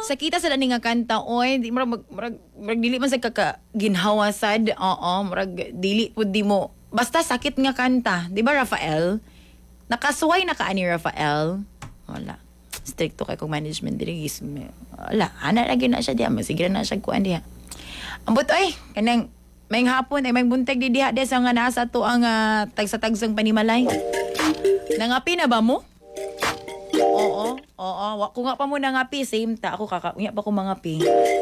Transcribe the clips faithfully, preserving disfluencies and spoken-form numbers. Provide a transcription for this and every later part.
Sa kita sa dani nga kanta, oy, di murag murag murag dili man sa kaka ginhawa sad. Oo, murag dili pud di mo. Basta sakit nga kanta, di ba Rafael? Nakasuway na ka ni Rafael. Wala. Stricto kay kong management diri is. Wala, ana lagi na siya diha, sige na siya kuan diha. Ambot oy, kanang may hapon ay may buntag di diha des nga nasa to ang uh, tagsa-tagsang panimalay. Nangapi na ba mo? Oo, oo. Wa ko nga pa mo nangapi, same ta ako kakaunya pa ko mangapi.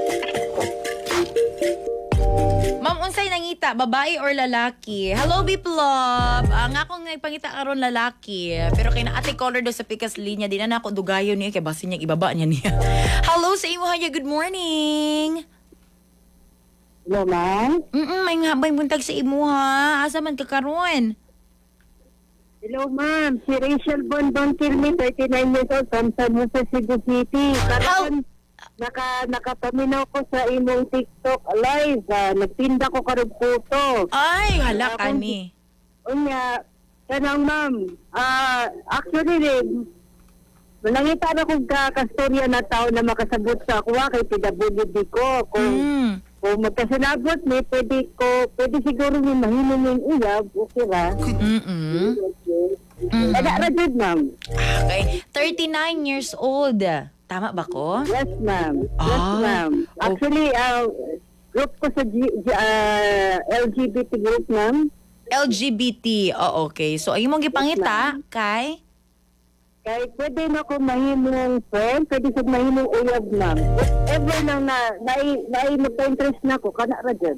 Ma'am, unsay nangita, babae or lalaki? Hello, Biplop. Ang akong nagpangita karon lalaki. Pero kay na ate caller do sa pikas linya, di na na ako dugayon niya kay basin niya ibaba niya niya. Hello sa imo haya, good morning. Hello, ma'am. Mm may nga may buntag sa imo ha. Asa man ka karon? Hello, ma'am. Si Rachel Bonbon Kilmi, thirty-nine years old, from San Jose, Cebu City. Karon, naka, nakapaminaw ko sa imong TikTok live. Uh, nagtinda ko karong puto. Ay, hala ka ni. Unya, kanang ma'am, ah actually, rin, nangita na kong kakastorya na tao na makasabot sa ako, kay P W D ko. Kung, Mm. kung magkasinabot ni, pwede ko, pwede siguro ni mahinuming uyab, okay ra? Mm-mm. Mm. Ada ra jud, ma'am. Okay. thirty-nine years old. Tama ba ko? Yes, ma'am. Yes, Ah, ma'am. Actually, uh, group ko sa G, G, uh, L G B T group, ma'am. L G B T. Oh, okay. So, ay mong gipangita kay? Kaya pwede na ako mahimong friend, pwede sa mahimong uyab, ma'am. If ever lang na, nai, nai magka-interest na ako, kana ra dyan.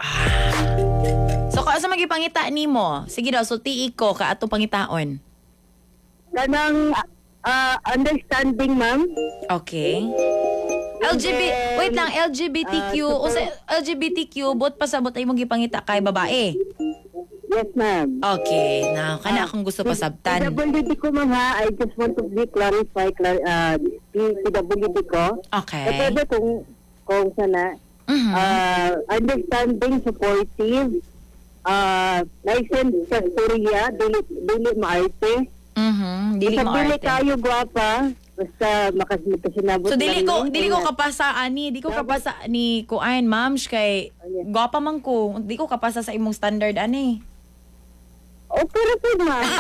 So, kung asa magipangita ni mo? Sige daw, so tii ko ka ato pangitaon. Kanang uh, understanding, ma'am. Okay. L G B then, wait lang, L G B T Q. ah, o sa L G B T Q, bot pasabot ay mong gipangita kay babae. Yes, ma'am. Okay. Na, kana akong gusto pasabtan. P W D ko, ma'am, ha. I just want to be clarify, clar uh, P W D ko. Okay. Eh, pwede kung, kung sana, Mhm. uh, understanding, supportive, uh, license sa storya, dili, dili maarte. Mhm. Dili Basta mo dili arte. kayo guwapa, basta makas makasinabot So dili lang ko yun. dili ko Kaya- kapasa ani, di ko kapasa ni kuan ma'am kay gwapa man ko. Di ko kapasa sa imong standard ani. Oh, pero po, ma'am.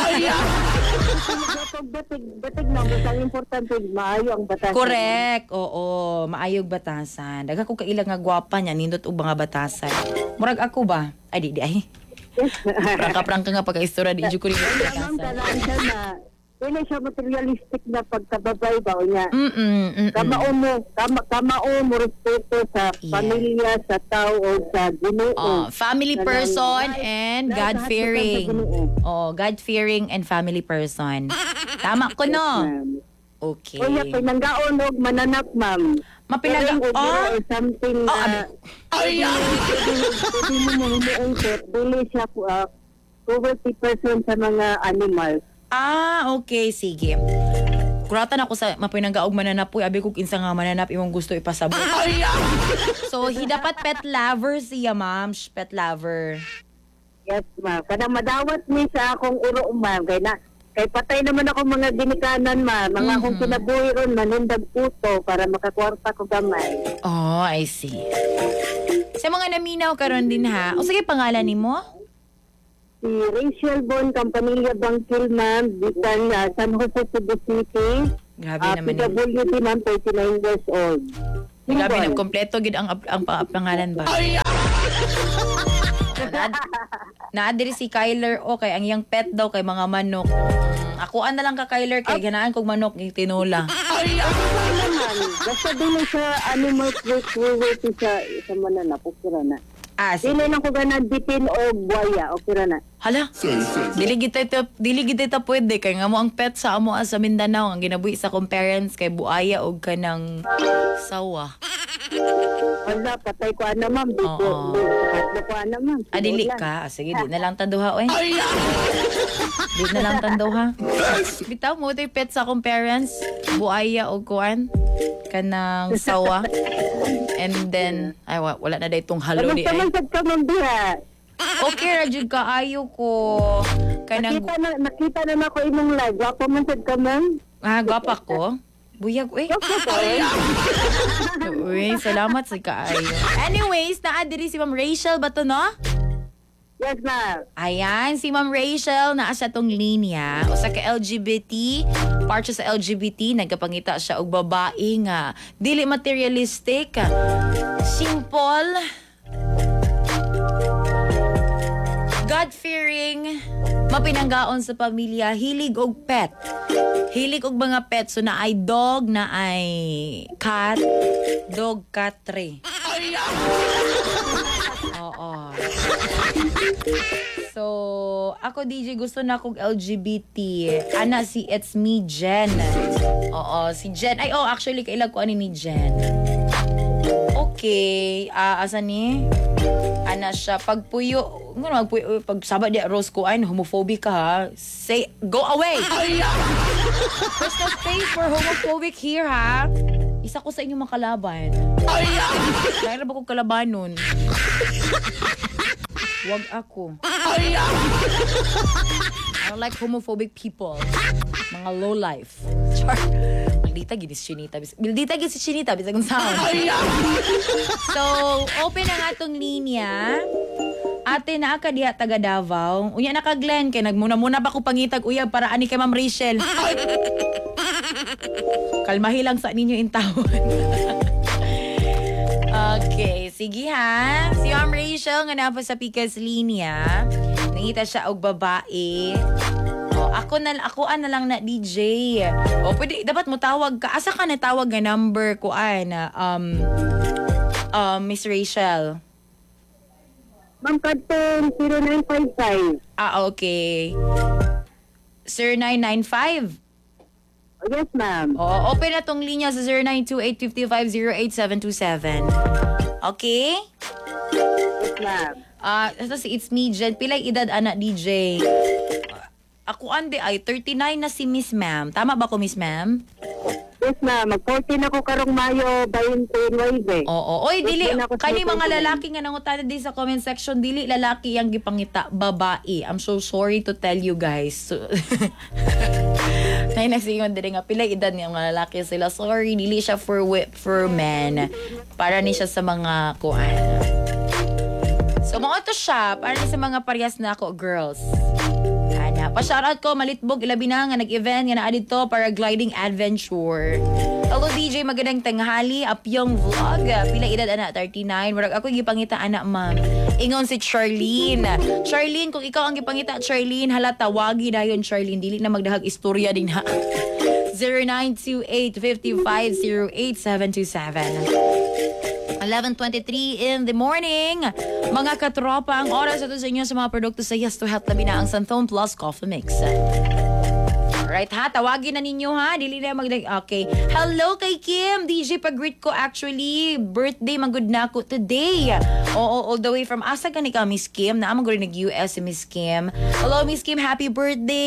Batig, batig na, basta ang importante, maayo ang batasan. Correct. Oo, maayog batasan. Daga ko kaila nga gwapa niya nindot og mga batasan. Murag ako ba? Ay di di ay. Prangka-prangka nga pagka-istorya di jud ko rin Kaya, ma'am, batasan. talaan siya na, yun siya materialistic na pagkababay ba, o niya. Mm mm. Kamao mo, kama, kamao mo respeto sa Yeah. pamilya, sa tao, o sa Ginoo. Oh, family Kanang person lahat- and lahat God-fearing. sa Ginoo. Oh, God-fearing and family person. Tama ko no. Ma'am. Okay. Kuya, pinanggaon og mananap, ma'am. Mapinaga Pero, ah. or something Oh, na... abi. Pwede mo mo humuungkit. Dili siya uh, poverty person sa mga animals. Ah, okay, sige. Kuratan ako sa mapinanggaog mananap po. Abi ko kinsa nga mananap imong gusto ipasabot. So, he dapat pet lover siya, ma'am. Shh, pet lover. Yes, ma'am. Kanang madawat ni sa akong uro, ma'am. Kaya na, kay patay naman ako mga ginikanan, ma'am. Mga akong Mhm. kinabuhi ron, manindag puto para makakwarta ko gamay. Oh, I see. Sa mga naminaw karon din ha. O sige, pangalan ni mo? Si Rachel Bon, Campanilla Bangkil, ma'am. Bitan uh, San Jose, Cebu City. Grabe Uh, naman P yun. W D, ma'am, thirty-nine years old. Grabe Single. na, kompleto gid ang, ang, ang pangalan ba? Na diri si Kyler o kay ang iyang pet daw kay mga manok. Mm, akuan na lang ka Kyler kay ganaan kog manok ni tinula. naman. Basta dili sa animal cruelty sa sa mananap, okay ra na. Ah, sige. Dili lang ko ganan bitin o buwaya, okay ra na. Hala. Dili gid ta dili gid ta pwede kay nga mo ang pet sa amo sa Mindanao ang ginabuhi sa kong parents kay buaya og kanang sawa. Wala, patay ko ana, ma'am. Di ko, Oo. di ko ko ana, ma'am. Adili Siguro lang. ka. Ah, sige, di na lang tanduha oy. Di na lang tanduha. Bitaw mo tay pet sa akong parents, buaya og kuan kanang sawa. And then ay wa- wala na day tong halo di Kamusta ay. man sad ka, ma'am, diha? Okay ra jud ka ayo ko kanang Nakita na, nakita na nako imong live. Wapo man sad ka, ma'am. ah gwapa ko. Buyag, uy. Uy, salamat sa kaayo. Anyways, naadiri si Ma'am Rachel ba to, no? Yes, ma'am. Ayan, si Ma'am Rachel, naa sa tong linya. Usa ka L G B T, part siya sa L G B T, nagkapangita siya og babae nga. Dili materialistic, simple, God-fearing, mapinanggaon sa pamilya, hilig og pet. Hilig og mga pet. So, na ay dog, na ay cat, dog, cat, tre. Oo. So, ako D J, gusto na akong L G B T. Ana, si It's Me, Jen. Oo, si Jen. Ay, oh, actually, kailag ko ani ni Jen. Okay. Ah, asa ni? Ana siya. Pagpuyo, ano magpuyo, pag sabat di rose ko, ay, homophobic ka ha. Say, go away! There's no space for homophobic here, ha? Isa ko sa inyong makalaban. Kaya ba kong kalabanon? Wag ako. I don't like homophobic people. Mga low life. Char. Maldita gini si Chinita. Maldita gini si Chinita. Bisa kong sound. So, open ang atong linya. Ate na ka diha taga Davao. Unya na ka Glenn. Kaya nagmuna-muna ba ko pangitag uyab para ani kay Ma'am Rachel. Kalmahi lang sa ninyo intawan. Okay, sige ha. Si Ma'am Rachel nga na po sa Pikas Linya. Nangita siya og babae. O, ako na ako na lang na D J. O pwede dapat mo tawag ka. Asa ka na tawag nga number ko ay na um um Miss Rachel. Ma'am, Kadtong zero nine five five. Ah, okay. zero nine nine five. Oh, yes, ma'am. O, open na tong linya sa zero nine two eight five five zero eight seven two seven. Okay? Yes, ma'am. Ah, uh, si It's Me, Jen. Pilay edad anak D J? Ako ande ay thirty-nine na si Miss Ma'am. Tama ba ko, Miss Ma'am? Yes, ma'am. mag-fourteen ako karong Mayo twenty-nine. Oo. Oy, dili. Fourteen ako sa Kani mga twenty-nine. lalaki nga nangutan din sa comment section, dili lalaki yang gipangita, babae. I'm so sorry to tell you guys. So, nay nagsingon diri nga pilay edad niya mga lalaki sila. Sorry, dili siya for wi- for men. Para ni siya sa mga kuan. So, mga to siya, para ni sa mga parehas na ako, girls. Ana, pa-shoutout ko, malitbog, ilabi na nga nag-event nga na dito para gliding adventure. Hello D J, magandang tanghali, apyong vlog. Pila edad ana, thirty-nine. Murag ako gipangita anak, ma'am. Ingon si Charlene. Charlene, kung ikaw ang gipangita, Charlene, hala tawagi dayon Charlene, dili na magdahag istorya din ha. zero nine two eight five five zero eight seven two seven. eleven twenty-three in the morning. Mga katropa, ang oras ito sa inyo sa mga produkto sa Yes to Health, labi na ang Santhone Plus Coffee Mix. Alright ha, tawagin na ninyo ha. Dili na mag- Okay. Hello kay Kim. D J, pag-greet ko actually. Birthday, magod na ako today. Oo, all the way from asa ka ni ka, Miss Kim. Naamang ko rin nag-U S si Miss Kim. Hello, Miss Kim. Happy birthday.